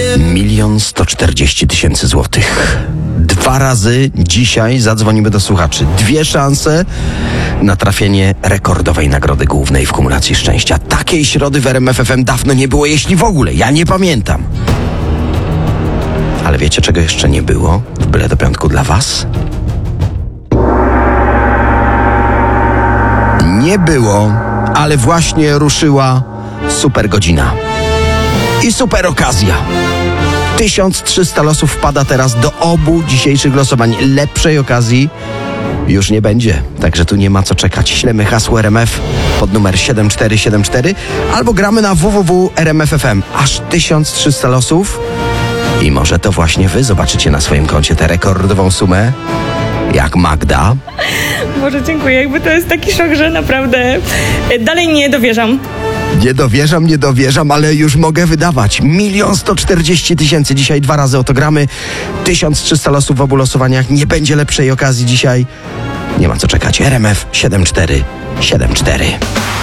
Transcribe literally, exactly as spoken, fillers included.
Milion sto czterdzieści tysięcy złotych. Dwa razy dzisiaj zadzwonimy do słuchaczy. Dwie szanse na trafienie rekordowej nagrody głównej w kumulacji szczęścia. Takiej środy w R M F F M dawno nie było, jeśli w ogóle. Ja nie pamiętam. Ale wiecie, czego jeszcze nie było w Byle do Piątku dla was? Nie było, ale właśnie ruszyła super godzina. I super okazja. tysiąc trzysta losów wpada teraz do obu dzisiejszych losowań. Lepszej okazji już nie będzie, także tu nie ma co czekać. Ślemy hasło R M F pod numer siedem cztery siedem cztery albo gramy na w w w kropka r m f f m. Aż tysiąc trzysta losów i może to właśnie wy zobaczycie na swoim koncie tę rekordową sumę, jak Magda. Boże, dziękuję. Jakby to jest taki szok, że naprawdę dalej nie dowierzam. Nie dowierzam, nie dowierzam, ale już mogę wydawać. Milion sto czterdzieści tysięcy. Dzisiaj dwa razy o to gramy. tysiąc trzysta losów w obu losowaniach. Nie będzie lepszej okazji dzisiaj. Nie ma co czekać. R M F siedem cztery siedem cztery.